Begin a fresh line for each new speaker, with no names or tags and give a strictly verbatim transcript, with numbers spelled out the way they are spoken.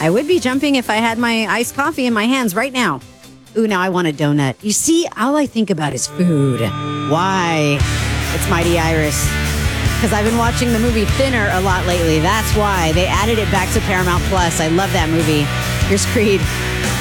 I would be jumping if I had my iced coffee in my hands right now. Ooh, now I want a donut. You see, all I think about is food. Why? It's Mighty Iris. Because I've been watching the movie Thinner a lot lately. That's why. They added it back to Paramount Plus. I love that movie. Here's Creed.